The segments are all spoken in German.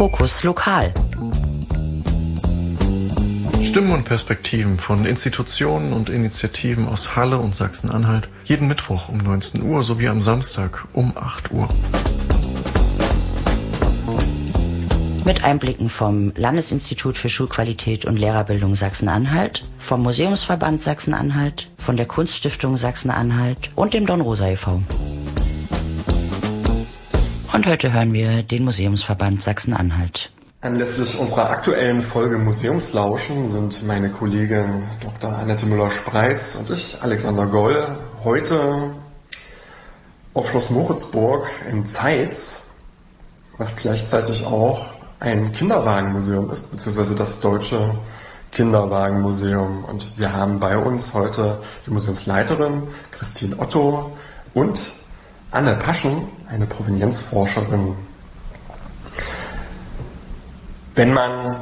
Fokus Lokal. Stimmen und Perspektiven von Institutionen und Initiativen aus Halle und Sachsen-Anhalt. Jeden Mittwoch um 19 Uhr sowie am Samstag um 8 Uhr. Mit Einblicken vom Landesinstitut für Schulqualität und Lehrerbildung Sachsen-Anhalt, vom Museumsverband Sachsen-Anhalt, von der Kunststiftung Sachsen-Anhalt und dem Dornrosa e.V. Und heute hören wir den Museumsverband Sachsen-Anhalt. Anlässlich unserer aktuellen Folge Museumslauschen sind meine Kollegin Dr. Annette Müller-Spreitz und ich, Alexander Goll, heute auf Schloss Moritzburg in Zeitz, was gleichzeitig auch ein Kinderwagenmuseum ist, beziehungsweise das Deutsche Kinderwagenmuseum. Und wir haben bei uns heute die Museumsleiterin Christine Otto und Anne Paschen, eine Provenienzforscherin. Wenn man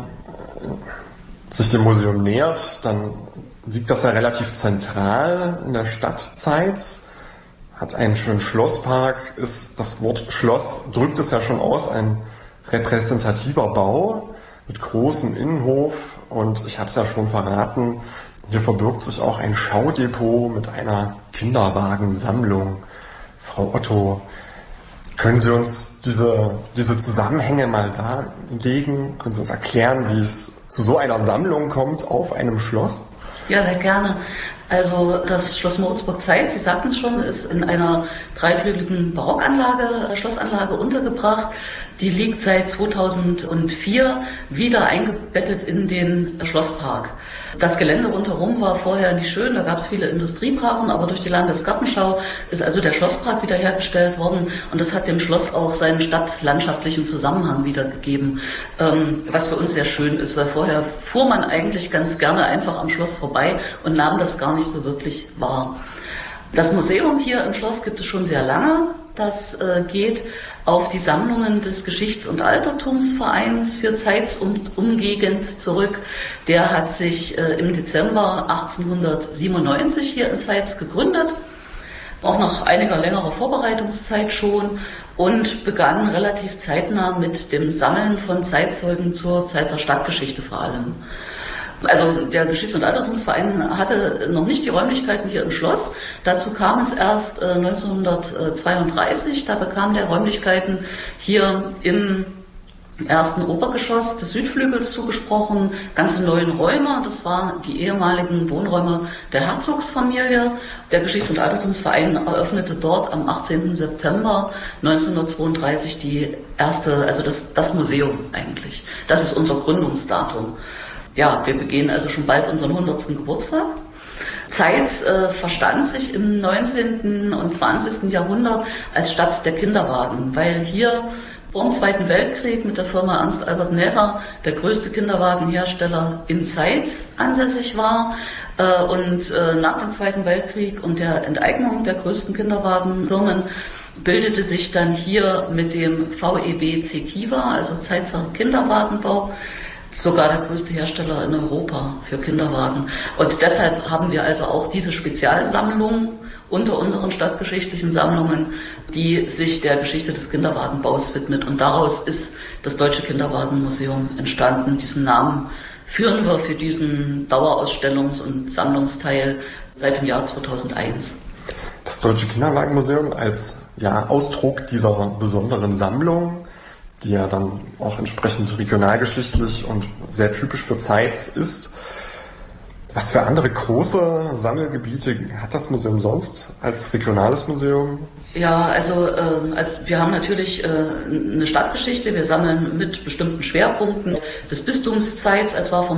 sich dem Museum nähert, dann liegt das ja relativ zentral in der Stadt Zeitz, hat einen schönen Schlosspark, ist das Wort Schloss drückt es ja schon aus, ein repräsentativer Bau mit großem Innenhof, und ich habe es ja schon verraten, hier verbirgt sich auch ein Schaudepot mit einer Kinderwagensammlung. Frau Otto, können Sie uns diese Zusammenhänge mal darlegen? Können Sie uns erklären, wie es zu so einer Sammlung kommt auf einem Schloss? Ja, sehr gerne. Also das Schloss Moritzburg-Zeitz, Sie sagten es schon, ist in einer dreiflügeligen Barockanlage, Schlossanlage untergebracht. Die liegt seit 2004 wieder eingebettet in den Schlosspark. Das Gelände rundherum war vorher nicht schön, da gab es viele Industriebrachen, aber durch die Landesgartenschau ist also der Schlosspark wiederhergestellt worden, und das hat dem Schloss auch seinen stadtlandschaftlichen Zusammenhang wiedergegeben, was für uns sehr schön ist, weil vorher fuhr man eigentlich ganz gerne einfach am Schloss vorbei und nahm das gar nicht so wirklich wahr. Das Museum hier im Schloss gibt es schon sehr lange. Das geht auf die Sammlungen des Geschichts- und Altertumsvereins für Zeitz und Umgegend zurück. Der hat sich im Dezember 1897 hier in Zeitz gegründet, auch nach einiger längerer Vorbereitungszeit schon, und begann relativ zeitnah mit dem Sammeln von Zeitzeugen zur Zeitzer Stadtgeschichte vor allem. Also der Geschichts- und Altertumsverein hatte noch nicht die Räumlichkeiten hier im Schloss. Dazu kam es erst 1932. Da bekam der Räumlichkeiten hier im ersten Obergeschoss des Südflügels zugesprochen, ganze neuen Räume. Das waren die ehemaligen Wohnräume der Herzogsfamilie. Der Geschichts- und Altertumsverein eröffnete dort am 18. September 1932 die erste, also das Museum eigentlich. Das ist unser Gründungsdatum. Ja, wir begehen also schon bald unseren 100. Geburtstag. Zeitz verstand sich im 19. und 20. Jahrhundert als Stadt der Kinderwagen, weil hier vor dem Zweiten Weltkrieg mit der Firma Ernst Albert Näher der größte Kinderwagenhersteller in Zeitz ansässig war. Und nach dem Zweiten Weltkrieg und der Enteignung der größten Kinderwagenfirmen bildete sich dann hier mit dem VEB Zekiwa, also Zeitzer Kinderwagenbau, sogar der größte Hersteller in Europa für Kinderwagen. Und deshalb haben wir also auch diese Spezialsammlung unter unseren stadtgeschichtlichen Sammlungen, die sich der Geschichte des Kinderwagenbaus widmet. Und daraus ist das Deutsche Kinderwagenmuseum entstanden. Diesen Namen führen wir für diesen Dauerausstellungs- und Sammlungsteil seit dem Jahr 2001. Das Deutsche Kinderwagenmuseum als Ausdruck dieser besonderen Sammlung, die ja dann auch entsprechend regionalgeschichtlich und sehr typisch für Zeitz ist. Was für andere große Sammelgebiete hat das Museum sonst als regionales Museum? Ja, also wir haben natürlich eine Stadtgeschichte. Wir sammeln mit bestimmten Schwerpunkten des Bistums Zeitz etwa vom